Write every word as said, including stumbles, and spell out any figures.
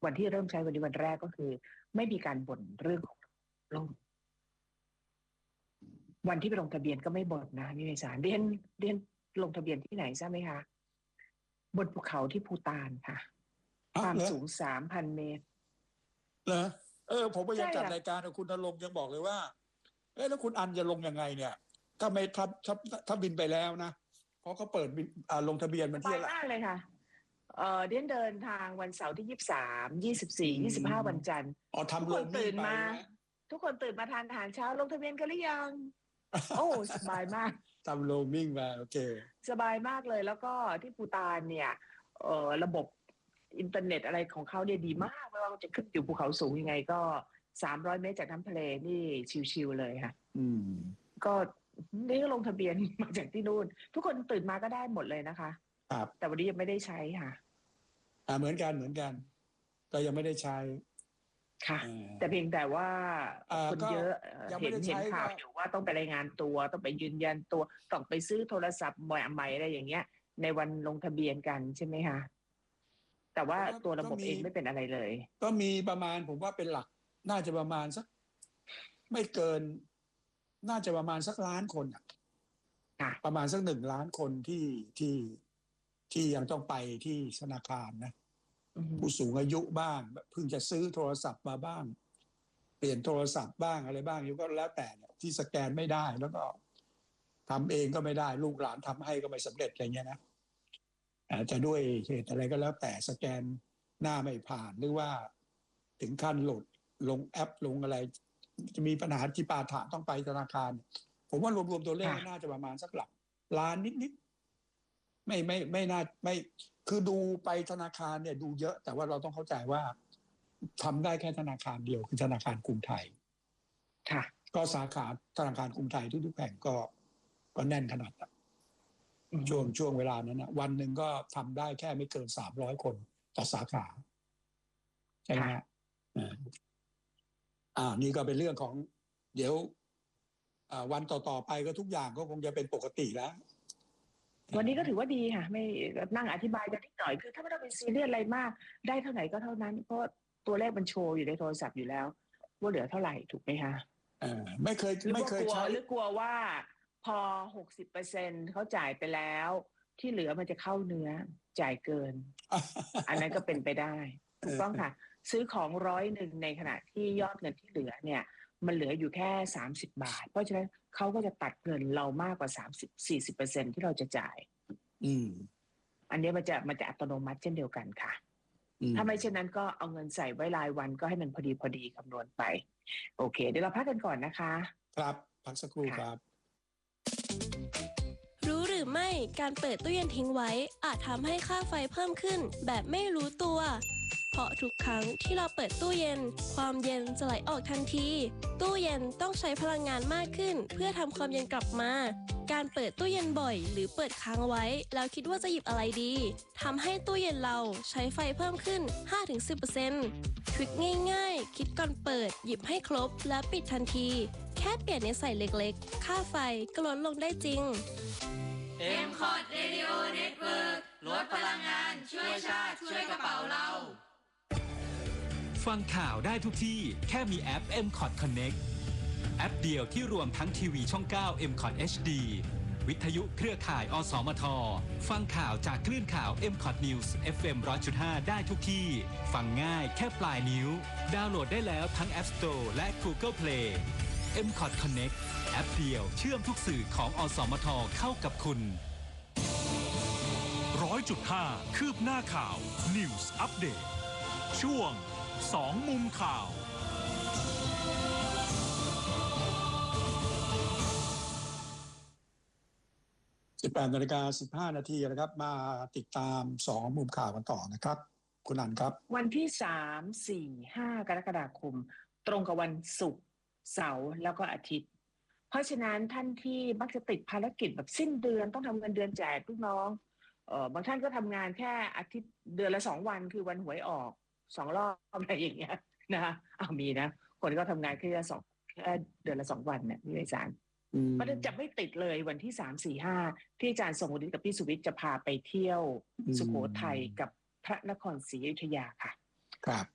วันที่เริ่มใช้วันนี้วันแรกก็คือไม่มีการบ่นเรื่องของล่มวันที่ไปลงทะเบียนก็ไม่บ่นนะนี่ในสารเรียนเรียนลงทะเบียนที่ไหนทราบไหมคะบนภูเขาที่ภูฏานค่ะความสูงสามพันเมตรเหรอเออผมพยายามจัดรายการคุณณรงค์ยังบอกเลยว่าเอ๊ะแล้วคุณอันจะลงยังไงเนี่ยถ้าไม่ถ้าถ้าถ้าบินไปแล้วนะเพราะเขาเปิดอ่าลงทะเบียนมันที่อะไรมากเลยค่ะเออเดินเดินทางวันเสาร์ที่ยี่สิบสามยี่สิบสี่ยี่สิบห้าวันจันทร์อ๋อทำทุกคนตื่นมาทุกคนตื่นมาทานอาหารเช้าลงทะเบียนกันหรือยังโอ้สบายมากทำโรมมิ่งมาโอเคสบายมากเลยแล้วก็ที่ภูฏานเนี่ยเออระบบอินเทอร์เน็ตอะไรของเขาเนี่ยดีมากไม่ว่าจะขึ้นอยู่ภูเขาสูงยังไงก็สามร้อยเมตรจากน้ำทะเลนี่ชิวๆเลยค่ะอืมก็นี่ก็ลงทะเบียนมาจากที่นู่นทุกคนตื่นมาก็ได้หมดเลยนะคะครับแต่วันนี้ยังไม่ได้ใช้ค่ะอ่าเหมือนกันเหมือนกันก็ยังไม่ได้ใช้ค่ะแต่เพียงแต่ว่าคนเยอะเห็นเห็นข่าวอยู่ว่าต้องไปรายงานตัวต้องไปยืนยันตัวต้องไปซื้อโทรศัพท์ใหม่อะไรอย่างเงี้ยในวันลงทะเบียนกันใช่ไหมคะแต่ว่าตัวระบบเองไม่เป็นอะไรเลยก็มีประมาณผมว่าเป็นหลักน่าจะประมาณสักไม่เกินน่าจะประมาณสักล้านคนอ่ะประมาณสักหนึ่งล้านคนที่ที่ที่ยังต้องไปที่ธนาคารนะผู้สูงอายุบ้างเพิ่งจะซื้อโทรศัพท์มาบ้างเปลี่ยนโทรศัพท์บ้างอะไรบ้างอยู่ก็แล้วแต่เนี่ยที่สแกนไม่ได้แล้วก็ทำเองก็ไม่ได้ลูกหลานทำให้ก็ไม่สำเร็จอะไรเงี้ยนะอาจจะด้วยเหตุอะไรก็แล้วแต่สแกนหน้าไม่ผ่านหรือว่าถึงขั้นโหลดลงแอปลงอะไรจะมีปัญหาที่ปาถะต้องไปธนาคารผมว่ารวมๆตัวเลขน่าจะประมาณสักหลักล้านนิดๆไม่ไม่ไม่น่าไม่คือดูไปธนาคารเนี่ยดูเยอะแต่ว่าเราต้องเข้าใจว่าทำได้แค่ธนาคารเดียวคือธนาคารกรุงไทยค่ะก็สาขาธนาคารกรุงไทยทุกๆแห่งก็ก็แน่นขนาดนั้นช่วงช่วงเวลานั้นนะวันหนึ่งก็ทำได้แค่ไม่เกินสามร้อยคนต่อสาขาใช่ไหมฮะอ่านี่ก็เป็นเรื่องของเดี๋ยวอ่าวันต่อๆไปก็ทุกอย่างก็คงจะเป็นปกติแล้ววันนี้ก็ถือว่าดีค่ะไม่นั่งอธิบายกันนิดหน่อยคือถ้าไม่ต้องเป็นซีเรียสอะไรมากได้เท่าไหร่ก็เท่านั้นเพราะตัวเลขมันโชว์อยู่ในโทรศัพท์อยู่แล้วว่าเหลือเท่าไหร่ถูกไหมคะเออไม่เคยไม่เคยใช้หรือกลัวว่าพอ หกสิบเปอร์เซ็นต์ เขาจ่ายไปแล้วที่เหลือมันจะเข้าเนื้อจ่ายเกิน อันนั้นก็เป็นไปได้ถูกต้องค่ะซื้อของร้อยหนึ่งในขณะที่ยอดเงินที่เหลือเนี่ยมันเหลืออยู่แค่สามสิบบาทเพราะฉะนั้นเขาก็จะตัดเงินเรามากกว่า สามสิบถึงสี่สิบเปอร์เซ็นต์ ที่เราจะจ่ายอืมอันนี้มันจะมันจะอัตโนมัติเช่นเดียวกันค่ะถ้าไม่เช่นนั้นก็เอาเงินใส่ไว้รายวันก็ให้มันพอดีพอดีคำนวณไปโอเคเดี๋ยวเราพักกันก่อนนะคะครับพักสักครู่ครับรู้หรือไม่การเปิดตู้เย็นทิ้งไว้อาจทำให้ค่าไฟเพิ่มขึ้นแบบไม่รู้ตัวเพราะทุกครั้งที่เราเปิดตู้เย็นความเย็นจะไหลออกทันทีตู้เย็นต้องใช้พลังงานมากขึ้นเพื่อทำความเย็นกลับมาการเปิดตู้เย็นบ่อยหรือเปิดค้างไว้แล้วคิดว่าจะหยิบอะไรดีทำให้ตู้เย็นเราใช้ไฟเพิ่มขึ้น ห้าถึงสิบเปอร์เซ็นต์ ทริคง่ายๆคิดก่อนเปิดหยิบให้ครบแล้วปิดทันทีแค่เปลี่ยนนิสัยเล็กๆค่าไฟก็ลดลงได้จริงเอ็ม คอท Radio Network ลดพลังงานช่วยชาติช่วยกระเป๋าเราฟังข่าวได้ทุกที่แค่มีแอป เอ็ม คอท Connect แอปเดียวที่รวมทั้งทีวีช่อง เก้า เอ็ม คอท เอช ดี วิทยุเครือข่ายอสมทฟังข่าวจากคลื่นข่าว เอ็ม คอท News เอฟ เอ็ม หนึ่งร้อยจุดห้า ได้ทุกที่ฟังง่ายแค่ปลายนิ้วดาวน์โหลดได้แล้วทั้ง App Store และ Google Play เอ็ม คอท Connect แอปเดียวเชื่อมทุกสื่อของอสมทเข้ากับคุณร้อยจุดห้าคืบหน้าข่าว News Update ช่วงสองมุมข่าวสิบแปดนาฬิกาสิบห้านาทีนะครับมาติดตามสองมุมข่าวกันต่อนะครับคุณอันครับวันที่สาม สี่ ห้ากรกฎาคมตรงกับวันศุกร์เสาร์แล้วก็อาทิตย์เพราะฉะนั้นท่านที่มักจะติดภารกิจแบบสิ้นเดือนต้องทำเงินเดือนแจกลูกน้องเออบางท่านก็ทำงานแค่อาทิตย์เดือนละสองวันคือวันหวยออกสองรอบอะไรอย่างเงี้ยนะอ้าวมีนะคนก็ทำงานแค่สองแค่เดือนละสองวันเนี่ยนี่อาจารย์มันจะไม่ติดเลยวันที่สามสี่ห้าที่อาจารย์ทรงวุฒิกับพี่สุวิทย์จะพาไปเที่ยวสุโขทัยกับพระนครศรีอยุธยาค่ะครับ